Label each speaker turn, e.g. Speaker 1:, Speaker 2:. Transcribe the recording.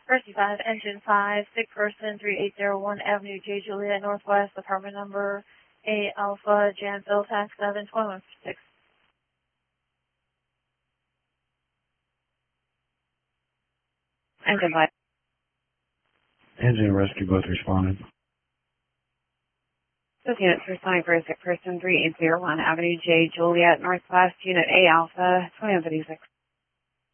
Speaker 1: Mercy 5, Engine 5, sick person 3801 Avenue J. Juliet Northwest, apartment number A Alpha, Janville, Tax 7, 2156.
Speaker 2: Engine 5.
Speaker 3: Engine and rescue both responded.
Speaker 2: This unit's responding for a sick person 3801 Avenue J. Juliet Northwest, Unit A Alpha, 2156.